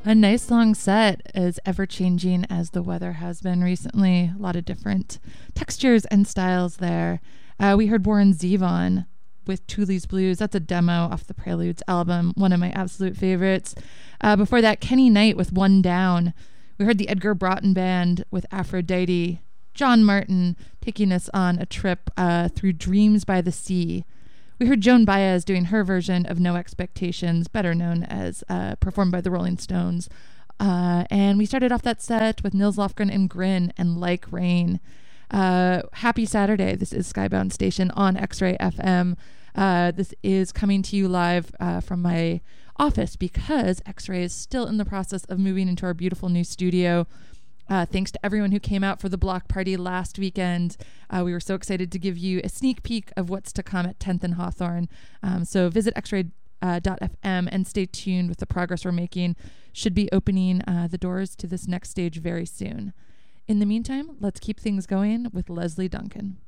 A nice long set, as ever changing as the weather has been recently. A lot of different textures and styles there. We heard Warren Zevon with Thule's Blues. That's a demo off the Preludes album, one of my absolute favorites. Before that, Kenny Knight with One Down. We heard the Edgar Broughton Band with Aphrodite. John Martin taking us on a trip through Dreams by the Sea. We heard Joan Baez doing her version of No Expectations, better known as performed by the Rolling Stones. And we started off that set with Nils Lofgren and Grin and Like Rain. Happy Saturday. This is Skybound Station on X-Ray FM. This is coming to you live from my office because X-Ray is still in the process of moving into our beautiful new studio. Thanks to everyone who came out for the block party last weekend. We were so excited to give you a sneak peek of what's to come at 10th and Hawthorne. So visit xray.fm and stay tuned with the progress we're making. Should be opening the doors to this next stage very soon. In the meantime, let's keep things going with Leslie Duncan.